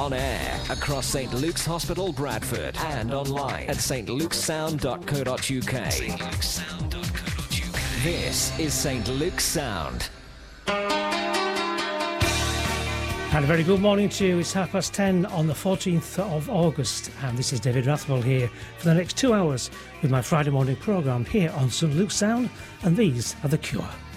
On air across St Luke's Hospital, Bradford, and online at stlukesound.co.uk. This is St Luke's Sound. And a very good morning to you. It's 10:30 on the 14th of August, and this is David Rathwell here for the next 2 hours with my Friday morning programme here on St Luke's Sound, and these are The Cure.